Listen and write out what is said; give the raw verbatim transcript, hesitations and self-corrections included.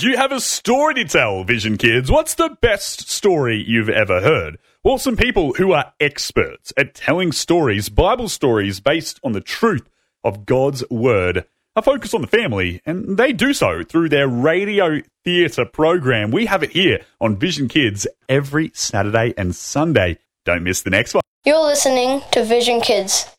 Do you have a story to tell, Vision Kids? What's the best story you've ever heard? Well, some people who are experts at telling stories, Bible stories based on the truth of God's Word, are focused on the family, and they do so through their radio theatre program. We have it here on Vision Kids every Saturday and Sunday. Don't miss the next one. You're listening to Vision Kids.